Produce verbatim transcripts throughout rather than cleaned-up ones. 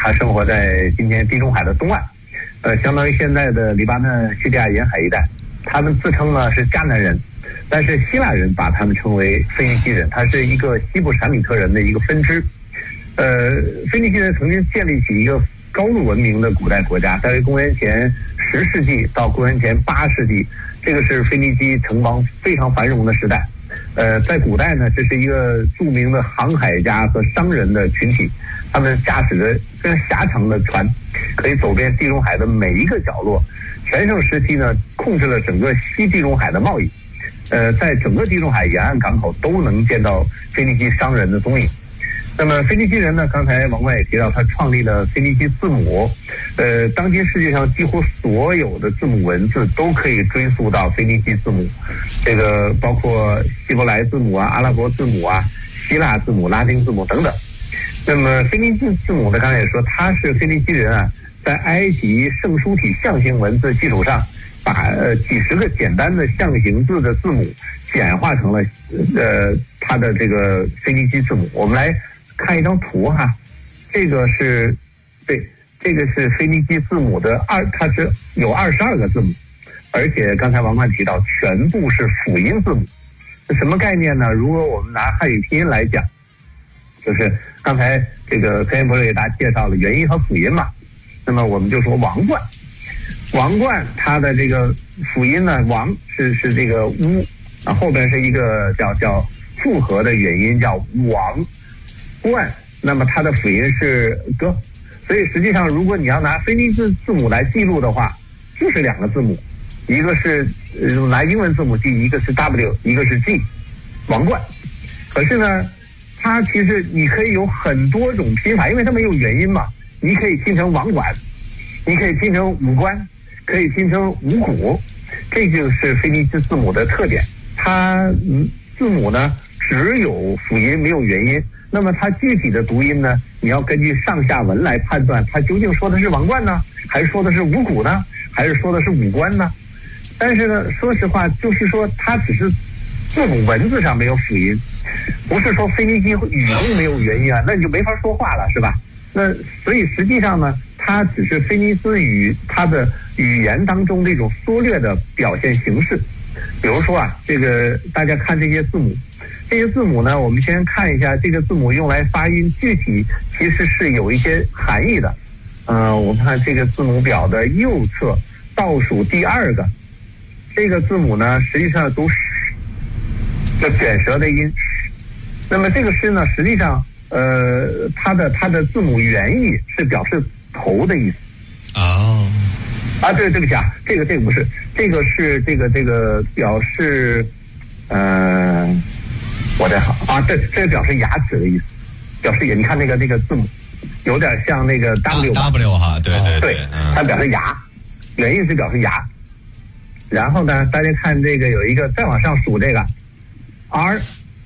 他生活在今天地中海的东岸，呃，相当于现在的黎巴嫩、叙利亚沿海一带。他们自称呢是迦南人，但是希腊人把他们称为腓尼基人，他是一个西部闪米特人的一个分支。呃，腓尼基人曾经建立起一个高度文明的古代国家，大约公元前十世纪到公元前八世纪，这个是腓尼基城邦非常繁荣的时代。呃，在古代呢，这是一个著名的航海家和商人的群体，他们驾驶着非常狭长的船，可以走遍地中海的每一个角落。全盛时期呢，控制了整个西地中海的贸易，呃，在整个地中海沿岸港口都能见到腓尼基商人的踪影。那么腓尼基人呢，刚才王冠也提到，他创立了腓尼基字母，呃，当今世界上几乎所有的字母文字都可以追溯到腓尼基字母，这个包括希伯来字母啊、阿拉伯字母啊、希腊字母、拉丁字母等等。那么腓尼基字母呢，刚才也说，他是腓尼基人啊，在埃及圣书体象形文字基础上，把呃几十个简单的象形字的字母简化成了呃它的这个腓尼基字母。我们来看一张图哈，这个是对，这个是腓尼基字母的二，它是有二十二个字母，而且刚才王冠提到，全部是辅音字母。这什么概念呢？如果我们拿汉语拼音来讲，就是刚才这个科研博士给大家介绍了元音和辅音嘛，那么我们就说王冠，王冠它的这个辅音呢，王是是这个乌，啊后边是一个叫叫复合的元音叫王。冠，那么它的辅音是哥，所以实际上如果你要拿腓尼基字母来记录的话，就是两个字母，一个是呃拿英文字母记，一个是 W， 一个是 G， 王冠。可是呢，它其实你可以有很多种拼法，因为它没有元音嘛，你可以拼成网管，你可以拼成五官，可以拼成五谷，这就是腓尼基字母的特点。它嗯字母呢只有辅音没有元音。那么它具体的读音呢，你要根据上下文来判断，它究竟说的是王冠呢，还是说的是五谷呢，还是说的是五官呢？但是呢，说实话，就是说它只是字母文字上没有辅音，不是说腓尼基语中没有元音啊，那你就没法说话了，是吧？那所以实际上呢，它只是腓尼斯语它的语言当中这种缩略的表现形式。比如说啊，这个大家看这些字母。这些字母呢，我们先看一下这个字母用来发音，具体其实是有一些含义的。呃，我们看这个字母表的右侧倒数第二个，这个字母呢，实际上读诗，就卷舌的音。那么这个诗呢，实际上呃，它的它的字母原意是表示头的意思。 哦， 啊，对，对不起啊，这个这个不是，这个是这个这个表示呃。我在好啊，这这表示牙齿的意思，表示也你看那个那个字母，有点像那个 W 吧 W 哈，对对对，它表示牙，原意是表示牙。然后呢，大家看这个有一个再往上数这个 R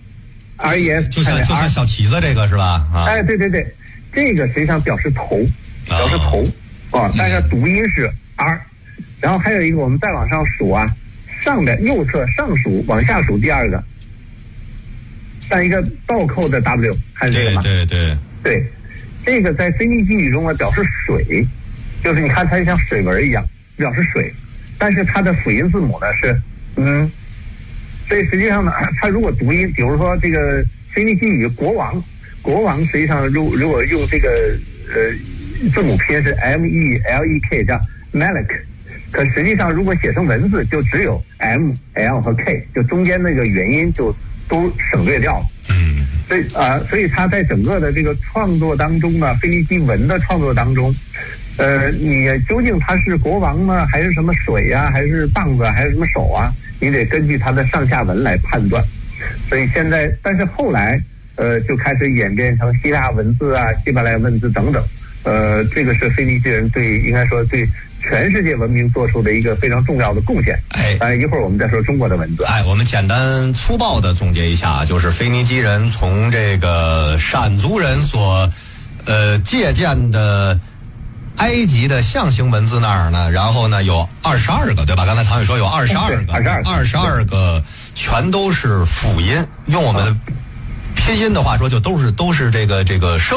R E S， 就像就像小旗子这个是吧？啊， 哎，对对对，这个实际上表示头，表示头哦，但是读音是 R。然后还有一个，我们再往上数啊，上边右侧上数往下数第二个。像一个倒扣的 W， 看这个吗？ 对对对对，这个在腓尼基语中呢表示水，就是你看它像水纹一样表示水，但是它的辅音字母呢是嗯，所以实际上呢，它如果读音，比如说这个腓尼基语国王，国王实际上如如果用这个呃字母拼是 M E L E K 叫 Malik， 可实际上如果写成文字就只有 M L 和 K， 就中间那个元音就都省略掉了。 嗯， 所以啊、呃，所以他在整个的这个创作当中呢，腓尼基文的创作当中，呃，你究竟他是国王呢，还是什么水呀、啊，还是棒子，还是什么手啊？你得根据他的上下文来判断。所以现在，但是后来，呃，就开始演变成希腊文字啊、希伯来文字等等。呃，这个是腓尼基人对应该说对全世界文明做出的一个非常重要的贡献。 哎， 呃，一会儿我们再说中国的文字。 哎，我们简单粗暴的总结一下，就是腓尼基人从这个闪族人所呃借鉴的埃及的象形文字那儿呢，然后呢有二十二个，对吧？刚才唐宇说有二十二个， 二十二个， 二十二个全都是辅音，用我们拼音的话说，就都是都是这个这个声母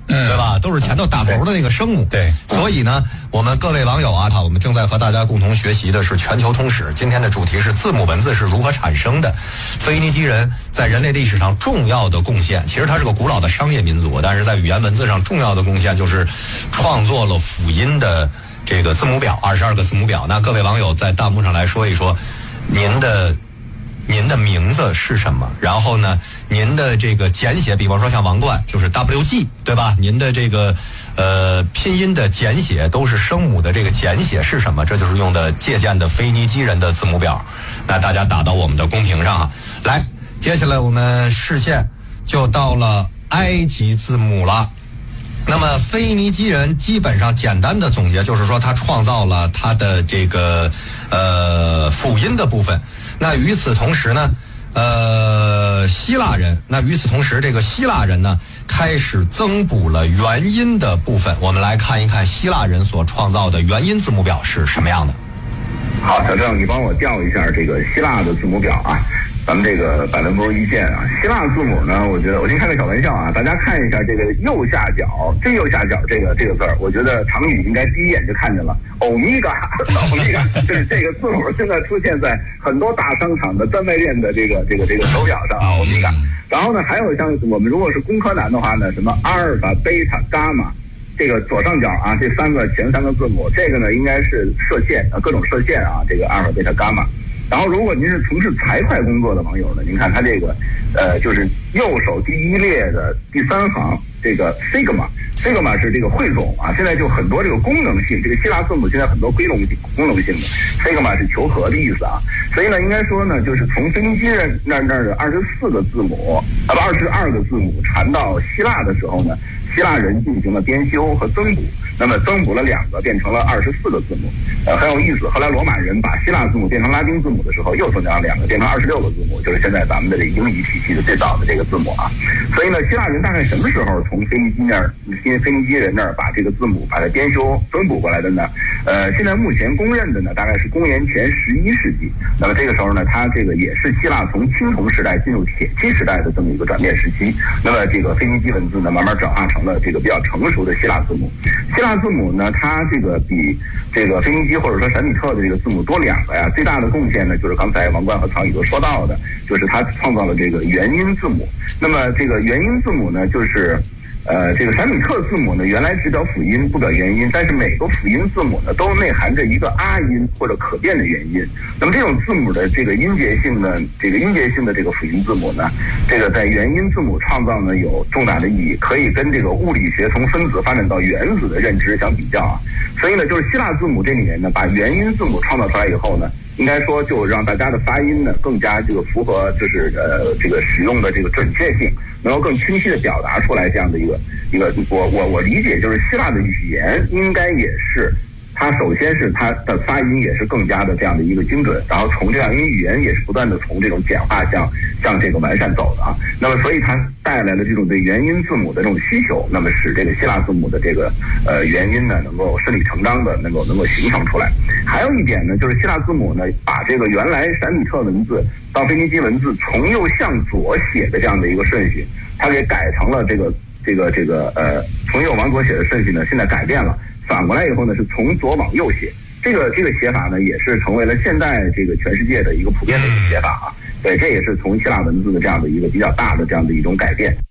对吧？都是前头打头的那个声母。 对， 所以呢，我们各位网友啊，我们正在和大家共同学习的是全球通史。今天的主题是字母文字是如何产生的。腓尼基人在人类历史上重要的贡献，其实它是个古老的商业民族，但是在语言文字上重要的贡献就是创作了辅音的这个字母表，二十二个字母表。那各位网友在弹幕上来说一说，您的您的名字是什么？然后呢，您的这个简写，比方说像王冠就是 W G， 对吧？您的这个呃拼音的简写都是声母的这个简写是什么？这就是用的借鉴的腓尼基人的字母表。那大家打到我们的公屏上啊。来，接下来我们视线就到了埃及字母了。那么腓尼基人基本上简单的总结就是说，他创造了他的这个呃辅音的部分。那与此同时呢，呃，希腊人，那与此同时，这个希腊人呢，开始增补了元音的部分。我们来看一看希腊人所创造的元音字母表是什么样的。 好，小郑，你帮我调一下这个希腊的字母表啊。咱们这个百闻不如一见啊，希腊字母呢，我觉得我先开个小玩笑啊，大家看一下这个右下角，最右下角这个这个字儿，我觉得常宇应该第一眼就看见了，欧米伽，欧米伽，就是这个字母现在出现在很多大商场的专卖店的这个这个这个手表上啊，欧米伽。然后呢，还有像我们如果是工科男的话呢，什么阿尔法、贝塔、伽马。这个左上角啊，这三个前三个字母，这个呢应该是射线啊，各种射线啊，这个阿尔法、贝塔、伽马。然后，如果您是从事财会工作的网友呢，您看它这个，呃，就是右手第一列的第三行，这个 sigma，sigma 是这个汇总啊。现在就很多这个功能性，这个希腊字母现在很多归拢性、功能性的 sigma 是求和的意思啊。所以呢，应该说呢，就是从腓尼基人那那儿的二十四个字母，啊不，二十二个字母传到希腊的时候呢，希腊人进行了编修和增补。那么增补了两个，变成了二十四个字母，呃，很有意思。后来罗马人把希腊字母变成拉丁字母的时候，又增加了两个，变成二十六个字母，就是现在咱们的这个英语体系的最早的这个字母啊。所以呢，希腊人大概什么时候从腓尼基那儿、腓尼基人那儿把这个字母把它编修增补过来的呢？呃，现在目前公认的呢，大概是公元前十一世纪。那么这个时候呢，它这个也是希腊从青铜时代进入铁器时代的这么一个转变时期。那么这个腓尼基文字呢，慢慢转化成了这个比较成熟的希腊字母。希腊字母呢，它这个比这个腓尼基或者说闪米特的这个字母多两个呀。最大的贡献呢，就是刚才王冠和曹宇都说到的，就是它创造了这个元音字母。那么这个元音字母呢，就是呃，这个闪米特字母呢，原来只表辅音不表元音，但是每个辅音字母呢，都内含着一个啊音或者可变的元音。那么这种字母的这个音节性的这个音节性的这个辅音字母呢，这个在元音字母创造呢有重大的意义，可以跟这个物理学从分子发展到原子的认知相比较啊。所以呢，就是希腊字母这里面呢，把元音字母创造出来以后呢，应该说就让大家的发音呢更加这个符合就是呃这个使用的这个准确性，能够更清晰的表达出来这样的一个一个我我我理解就是希腊的语言应该也是它首先是它的发音也是更加的这样的一个精准，然后从这样因为语言也是不断的从这种简化向向这个完善走的啊。那么所以它带来了这种对元音字母的这种需求，那么使这个希腊字母的这个呃元音呢能够顺理成章的能够能够形成出来。还有一点呢，就是希腊字母呢把这个原来闪米特文字到腓尼基文字从右向左写的这样的一个顺序，它给改成了这个这个这个呃从右往左写的顺序呢，现在改变了。反过来以后呢，是从左往右写，这个这个写法呢，也是成为了现在这个全世界的一个普遍的一个写法啊。对，这也是从希腊文字的这样的一个比较大的这样的一种改变。